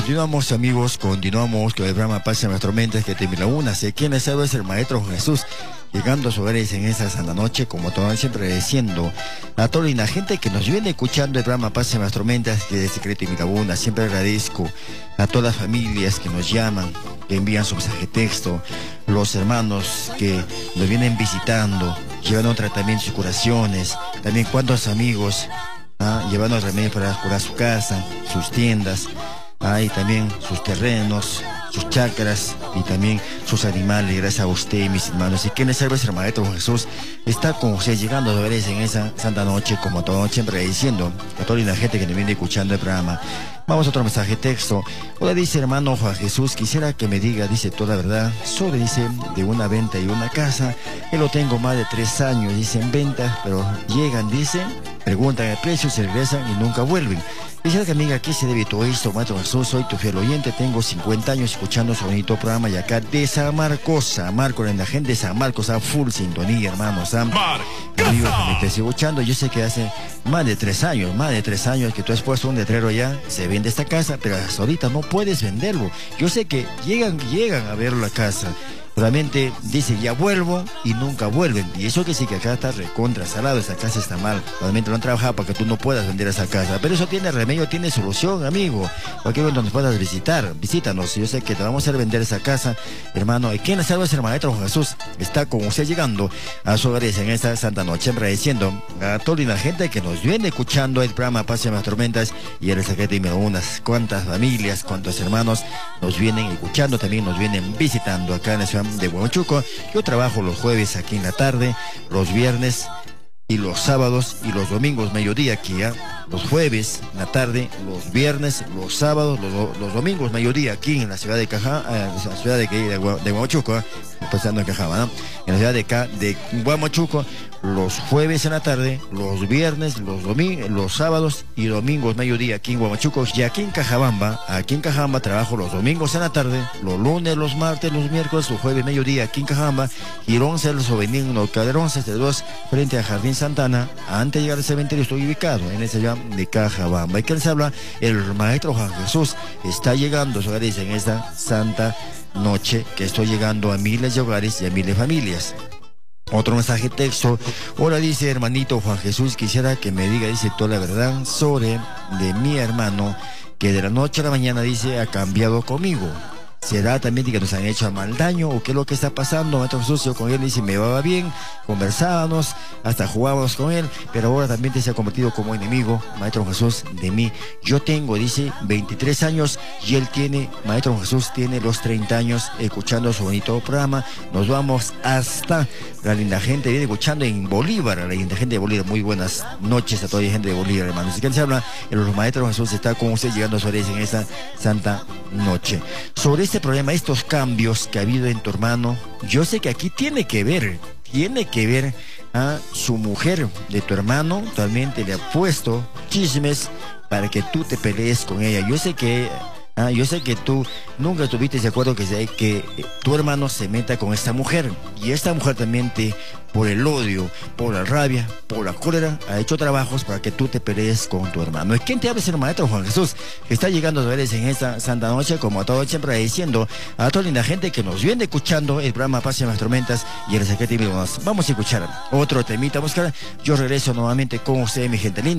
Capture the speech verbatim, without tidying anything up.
Continuamos, amigos, continuamos con el programa Paz en las Tormentas que termina una. Sé quién les sabe es el Maestro Jesús, llegando a sus hogares en esa santa noche, como todos siempre diciendo a toda la gente que nos viene escuchando el programa Paz en las Tormentas, que de Secreto y Mirabunda. Siempre agradezco a todas las familias que nos llaman, que envían su mensaje de texto, los hermanos que nos vienen visitando, llevando tratamientos y curaciones, también cuantos amigos ¿ah? llevando remedios para curar su casa, sus tiendas, ¿ah? y también sus terrenos, sus chacras y también sus animales. Gracias a usted, mis hermanos. Y que les salve el Maestro Jesús está con usted, llegando a veces en esa santa noche, como todo siempre diciendo a toda la gente que nos viene escuchando el programa. Vamos a otro mensaje de texto. Hola, dice hermano Juan Jesús, quisiera que me diga, dice, toda la verdad sobre, dice, de una venta y una casa. Yo lo tengo más de tres años, dice, en venta, pero llegan, dice, preguntan el precio, se regresan y nunca vuelven. Quisiera que me diga, ¿qué se debe todo esto, Maestro Jesús? Soy tu fiel oyente, tengo cincuenta años escuchando su bonito programa y acá de San Marcos, San Marcos, en la gente de San Marcos, a full sintonía, hermano Sam. Amigo que me estés escuchando, yo sé que hace más de tres años, más de tres años que tú has puesto un letrero ya, se vende esta casa, pero hasta ahorita no puedes venderlo. Yo sé que llegan, llegan a ver la casa. Realmente dice, ya vuelvo y nunca vuelven. Y eso que sí que acá está recontra salado, esa casa está mal. Realmente no han trabajado para que tú no puedas vender esa casa. Pero eso tiene remedio, tiene solución, amigo. Cualquier momento nos puedas visitar, visítanos. Yo sé que te vamos a hacer vender esa casa, hermano. ¿Y quién le salva es el Maestro Jesús? Está con usted llegando a su hogares en esta santa noche, agradeciendo a toda la gente que nos viene escuchando el programa Paz en las Tormentas y el secreto y me unas cuantas familias, cuantos hermanos nos vienen escuchando, también nos vienen visitando acá en la ciudad de Huamachuco. Yo trabajo los jueves aquí en la tarde, los viernes y los sábados y los domingos mediodía aquí, ¿eh? Los jueves en la tarde, los viernes, los sábados, los, los domingos mediodía aquí en la ciudad de Caja, eh, la ciudad de, de, de Huamachuco, ¿eh? Pasando en Cajama, ¿no? En la ciudad de, Ca, de Huamachuco, los jueves en la tarde, los viernes, los domingos, los sábados y domingos mediodía aquí en Huamachuco. Y aquí en Cajabamba, aquí en Cajabamba trabajo los domingos en la tarde, los lunes, los martes, los miércoles, los jueves mediodía aquí en Cajabamba, y el once, los domingos, los caderones de dos frente a Jardín Santana. Antes de llegar al cementerio estoy ubicado en esa ciudad de Cajabamba. ¿Y que les habla? El Maestro Juan Jesús está llegando a sus hogares en esta santa noche, que estoy llegando a miles de hogares y a miles de familias. Otro mensaje texto. Hola, dice hermanito Juan Jesús, quisiera que me diga, dice, toda la verdad sobre de mi hermano que de la noche a la mañana, dice, ha cambiado conmigo. ¿Será también que nos han hecho mal daño o qué es lo que está pasando? Maestro Jesús, yo con él, dice, me va bien, conversábamos, hasta jugábamos con él, pero ahora también te se ha convertido como enemigo, Maestro Jesús, de mí. Yo tengo, dice, veintitrés años y él tiene, Maestro Jesús, tiene los treinta años escuchando su bonito programa. Nos vamos hasta la linda gente, viene escuchando en Bolívar, la linda gente de Bolívar. Muy buenas noches a toda la gente de Bolívar, hermanos. Así que les habla, el Maestro Jesús está con usted llegando a su en esta santa noche. Sobre este problema, estos cambios que ha habido en tu hermano, yo sé que aquí tiene que ver, tiene que ver a su mujer de tu hermano, actualmente le ha puesto chismes para que tú te pelees con ella. Yo sé que Ah, yo sé que tú nunca tuviste de acuerdo que, que tu hermano se meta con esta mujer. Y esta mujer también te, por el odio, por la rabia, por la cólera, ha hecho trabajos para que tú te pelees con tu hermano. ¿Y quién te habla? Es el Maestro Juan Jesús, que está llegando a veres en esta santa noche, como a todos siempre diciendo a toda la gente que nos viene escuchando el programa Paz en las Tormentas y el secreto y vamos a escuchar otro temita. Buscar. Yo regreso nuevamente con usted, mi gente linda.